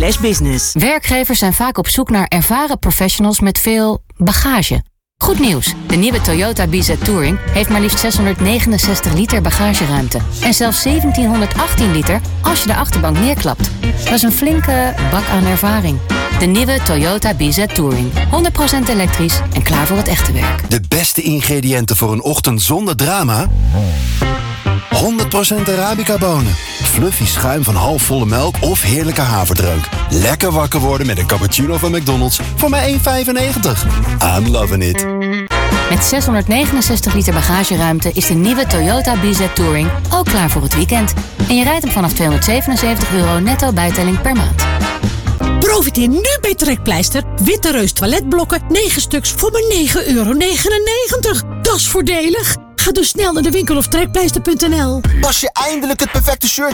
business. Werkgevers zijn vaak op zoek naar ervaren professionals met veel bagage. Goed nieuws, de nieuwe Toyota BZ Touring heeft maar liefst 669 liter bagageruimte. En zelfs 1718 liter als je de achterbank neerklapt. Dat is een flinke bak aan ervaring. De nieuwe Toyota BZ Touring. 100% elektrisch en klaar voor het echte werk. De beste ingrediënten voor een ochtend zonder drama? 100% Arabica bonen. Fluffy schuim van halfvolle melk of heerlijke haverdrank. Lekker wakker worden met een cappuccino van McDonald's voor maar €1,95. I'm loving it. Met 669 liter bagageruimte is de nieuwe Toyota BZ Touring ook klaar voor het weekend. En je rijdt hem vanaf €277 netto bijtelling per maand. Profiteer nu bij Trekpleister. Witte Reus toiletblokken, 9 stuks voor maar €9,99. Dat is voordelig. Ga dus snel naar de winkel of trekpleister.nl. Pas je eindelijk het perfecte shirtje